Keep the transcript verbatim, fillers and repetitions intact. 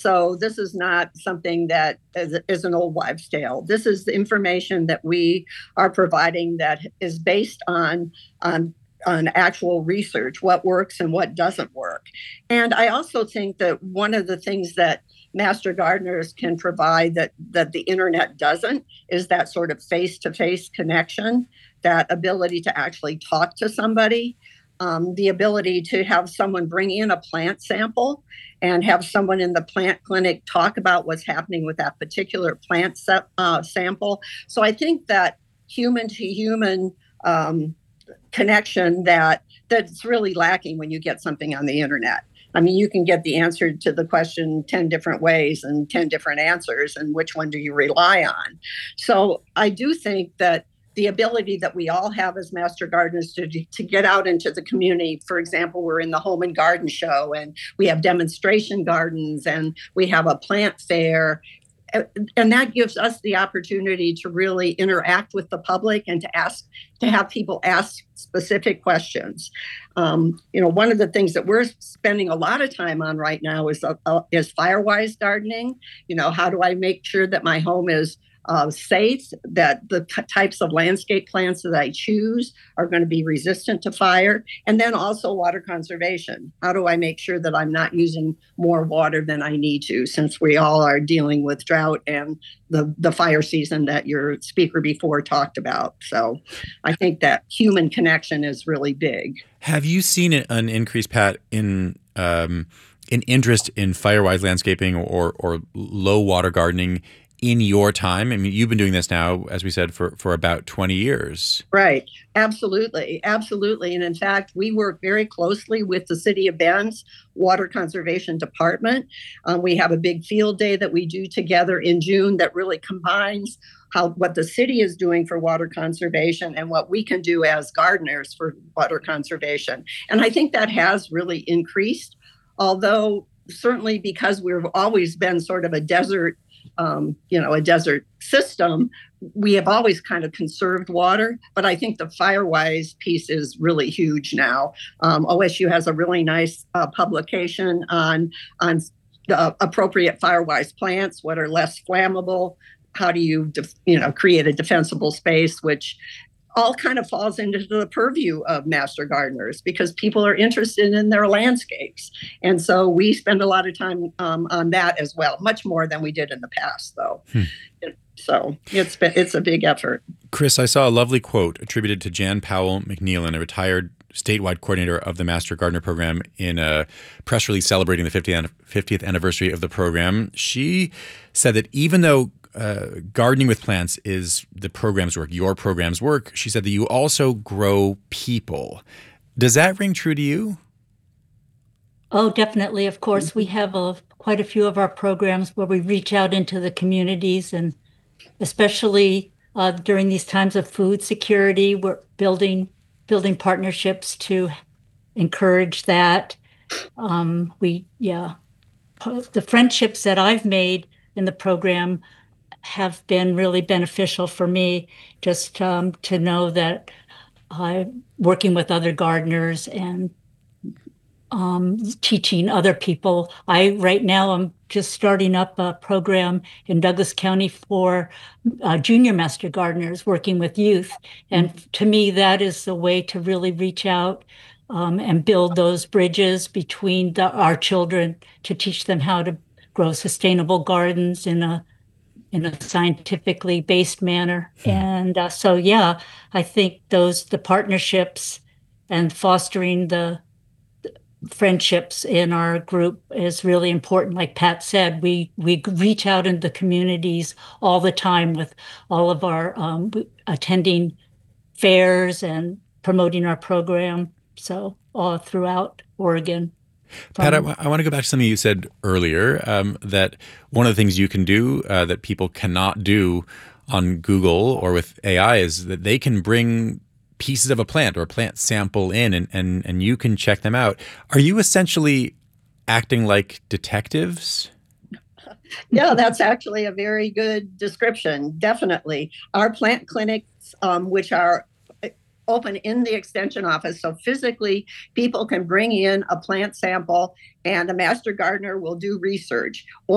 So this is not something that is, is an old wives' tale. This is the information that we are providing that is based on on on actual research, what works and what doesn't work. And I also think that one of the things that master gardeners can provide that that the internet doesn't is that sort of face-to-face connection, that ability to actually talk to somebody, um, the ability to have someone bring in a plant sample and have someone in the plant clinic talk about what's happening with that particular plant sa- uh, sample. So I think that human to human um, connection that that's really lacking when you get something on the internet. I mean, you can get the answer to the question ten different ways and ten different answers, and which one do you rely on? So I do think that the ability that we all have as master gardeners to, to get out into the community. For example, we're in the Home and Garden Show, and we have demonstration gardens, and we have a plant fair. And that gives us the opportunity to really interact with the public and to ask, to have people ask specific questions. Um, you know, one of the things that we're spending a lot of time on right now is uh, uh, is Firewise gardening. You know, how do I make sure that my home is uh, safe, that the t- types of landscape plants that I choose are going to be resistant to fire, and then also water conservation. How do I make sure that I'm not using more water than I need to, since we all are dealing with drought and the, the fire season that your speaker before talked about. So I think that human connection is really big. Have you seen an increase, Pat, in um, in interest in Firewise landscaping or or low water gardening in your time? I mean, you've been doing this now, as we said, for, for about twenty years. Right. Absolutely. Absolutely. And in fact, we work very closely with the City of Bend's Water Conservation Department. Um, we have a big field day that we do together in June that really combines how what the city is doing for water conservation and what we can do as gardeners for water conservation. And I think that has really increased, although certainly because we've always been sort of a desert Um, you know, a desert system, we have always kind of conserved water. But I think the Firewise piece is really huge now. Um, O S U has a really nice uh, publication on on the appropriate Firewise plants, what are less flammable, how do you, def- you know, create a defensible space, which all kind of falls into the purview of master gardeners because people are interested in their landscapes. And so we spend a lot of time um, on that as well, much more than we did in the past, though. Hmm. So it's been, it's a big effort. Chris, I saw a lovely quote attributed to Jan Powell McNeilan, a retired statewide coordinator of the Master Gardener Program, in a press release celebrating the fiftieth anniversary of the program. She said that even though Uh, gardening with plants is the program's work, your program's work, she said that you also grow people. Does that ring true to you? Oh, definitely. Of course, we have a, quite a few of our programs where we reach out into the communities, and especially uh, during these times of food security, we're building building partnerships to encourage that. Um, we, yeah, the friendships that I've made in the program have been really beneficial for me, just um, to know that I'm working with other gardeners and um, teaching other people. I right now I'm just starting up a program in Douglas County for uh, junior master gardeners, working with youth. And to me, that is a way to really reach out um, and build those bridges between the, our children, to teach them how to grow sustainable gardens in a in a scientifically based manner. Hmm. And uh, so, yeah, I think those, the partnerships and fostering the friendships in our group is really important. Like Pat said, we, we reach out into communities all the time with all of our um, attending fairs and promoting our program. So all throughout Oregon. Pat, I, I want to go back to something you said earlier, um, that one of the things you can do uh, that people cannot do on Google or with A I is that they can bring pieces of a plant or a plant sample in and, and, and you can check them out. Are you essentially acting like detectives? Yeah, that's actually a very good description. Definitely. Our plant clinics, um, which are open in the extension office. So physically, people can bring in a plant sample and a master gardener will do research.